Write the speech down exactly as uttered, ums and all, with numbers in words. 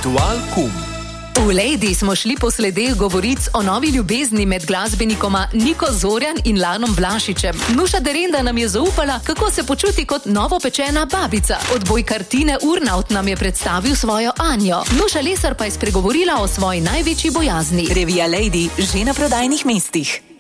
Ritual kum. V Lady smo šli po sledeh govoric o novi ljubezni med glasbenikoma Niko Zorjan in Lanom Vlašičem. Nuša Derenda nam je zaupala, kako se počuti kot novopečena babica. Odbojkar Tine Urnaut nam je predstavil svojo Anjo. Nuša Lesar pa je spregovorila o svoji največji bojazni. Revija Lady že na prodajnih mestih.